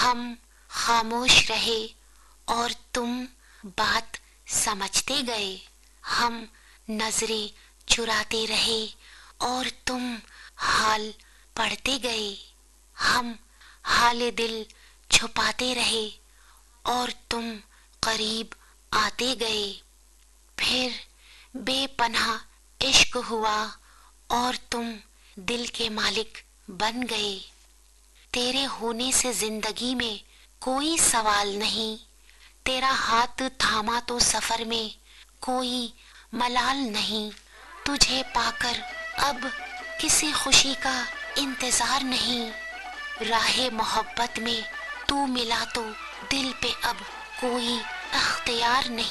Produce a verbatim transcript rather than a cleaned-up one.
हम खामोश रहे और तुम बात समझते गए। हम नजरें चुराते रहे और तुम हाल पढ़ते गए। हम हाले दिल छुपाते रहे और तुम करीब आते गए। फिर बेपनाह इश्क हुआ और तुम दिल के मालिक बन गए। तेरे होने से जिंदगी में कोई सवाल नहीं, तेरा हाथ थामा तो सफर में कोई मलाल नहीं। तुझे पाकर अब किसी खुशी का इंतजार नहीं, राहे मोहब्बत में तू मिला तो दिल पे अब कोई अख्तियार नहीं।